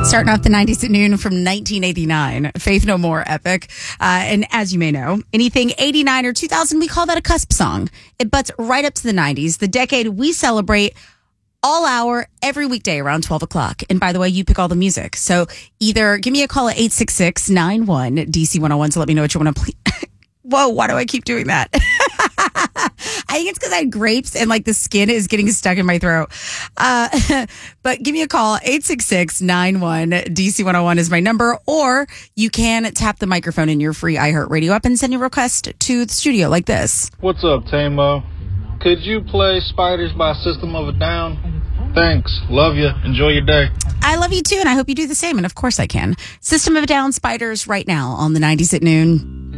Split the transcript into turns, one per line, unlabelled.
Starting off the 90s at noon from 1989, Faith No More, epic. And as you may know, anything 89 or 2000, we call that a cusp song. It butts right up to the 90s, the decade we celebrate all hour, every weekday around 12 o'clock. And by the way, you pick all the music. So either give me a call at 866-91-DC101 to let me know what you want to play. Whoa, why do I keep doing that? I think it's because I had grapes and like the skin is getting stuck in my throat. But give me a call. 866-91-DC101 is my number. Or you can tap the microphone in your free iHeartRadio app and send your request to the studio like this.
What's up, Tamo? Could you play Spiders by System of a Down? Thanks. Love you. Enjoy your day.
I love you too, and I hope you do the same. And of course I can. System of a Down, Spiders right now on the 90s at noon.